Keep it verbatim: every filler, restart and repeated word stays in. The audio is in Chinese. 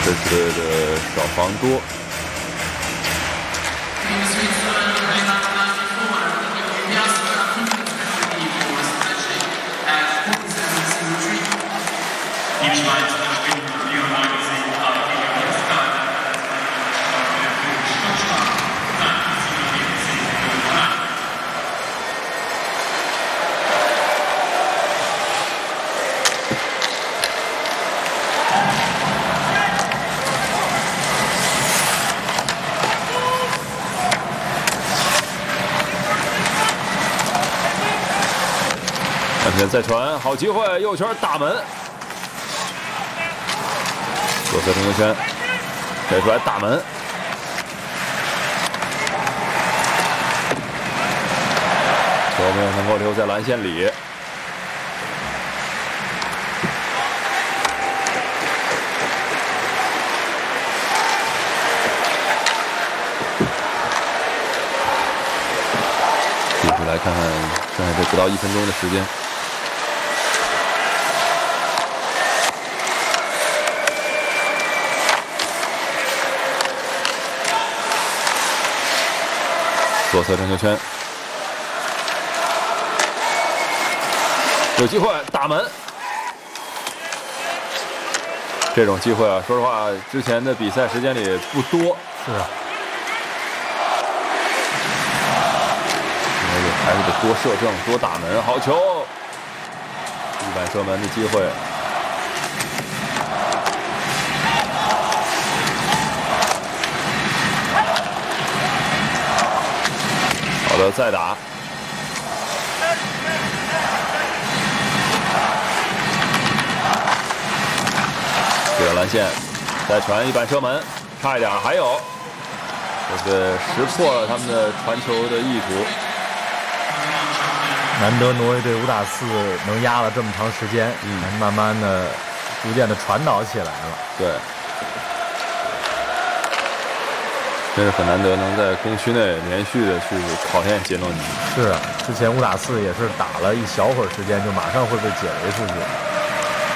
支持队的少防多。看见再传，好机会，右圈打门，左侧中球圈，推出来打门，球没有能够留在篮线里。继续来看看剩下这不到一分钟的时间。左侧正球圈，有机会打门。这种机会啊，说实话，之前的比赛时间里不多。 是啊， 因为还是得多射正、多打门。好球，一板射门的机会。好的，再打。对了篮线，再传一板射门，差一点，还有，这是识破了他们的传球的意图。 难得挪威队五打四能压了这么长时间，嗯，慢慢的、逐渐的传导起来了。 对。真是很难得能在攻区内连续的去考验杰诺尼。 是啊，之前五打四也是打了一小会儿时间，就马上会被解围出去。